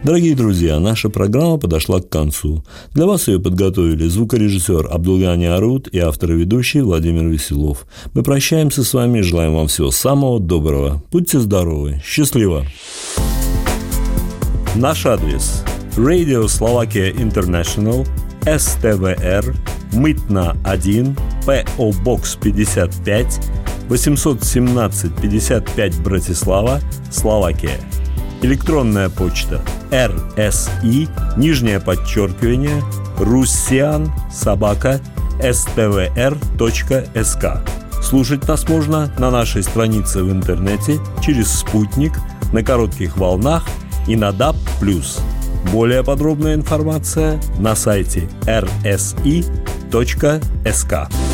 Дорогие друзья, наша программа подошла к концу. Для вас ее подготовили звукорежиссер Абдулгани Арут и автор и ведущий Владимир Веселов. Мы прощаемся с вами и желаем вам всего самого доброго. Будьте здоровы. Счастливо. Наш адрес: Radio Slovakia International, СТВР, Мытна 1, ПО Бокс 55, 817 55 Братислава, Словакия. Электронная почта: rsi_, russian@stvr.sk. Слушать нас можно на нашей странице в интернете, через спутник, на коротких волнах и на DAB+. Более подробная информация на сайте rsi.sk.